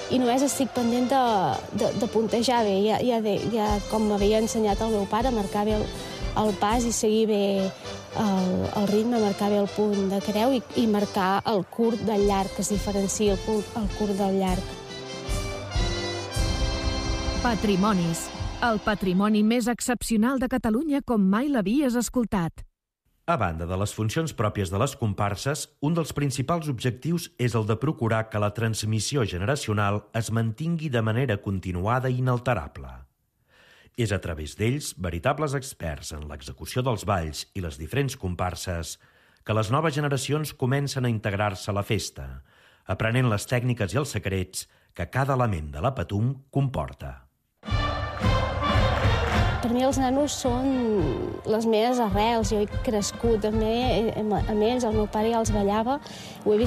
i només estic pendent de puntejar bé. Ja com m'havia ensenyat el meu pare, marcar bé el pas i seguir bé el ritme, marcar bé el punt de creu i marcar el curt del llarg, que es diferencia el curt del llarg. Patrimonis. El patrimoni més excepcional de Catalunya com mai l'havies escoltat. A banda de les funcions pròpies de les comparses, un dels principals objectius és el de procurar que la transmissió generacional es mantingui de manera continuada i inalterable. És a través d'ells, veritables experts en l'execució dels balls i les diferents comparses, que les noves generacions comencen a integrar-se a la festa, aprenent les tècniques i els secrets que cada element de la Patum comporta. Per mi els nanos són les meves arrels. Jo he crescut amb ells, el meu pare ja els ballava, ho he